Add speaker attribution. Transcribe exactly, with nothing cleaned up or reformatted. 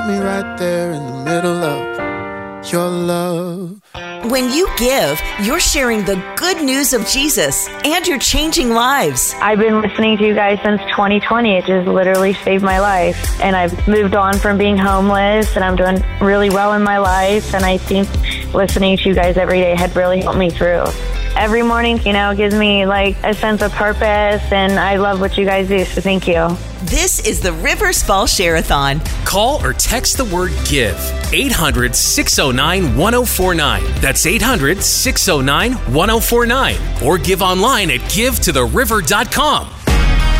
Speaker 1: me right there in the middle of your love.
Speaker 2: When you give, you're sharing the good news of Jesus, and you're changing lives.
Speaker 3: I've been listening to you guys since twenty twenty. It just literally saved my life. And I've moved on from being homeless, and I'm doing really well in my life. And I think listening to you guys every day had really helped me through. Every morning, you know, gives me like a sense of purpose, and I love what you guys do, so thank you.
Speaker 2: This is the Rivers Falls Share-a-thon.
Speaker 4: Call or text the word GIVE, eight hundred, six oh nine, one oh four nine. That's eight hundred, six oh nine, one oh four nine. Or give online at give to the river dot com.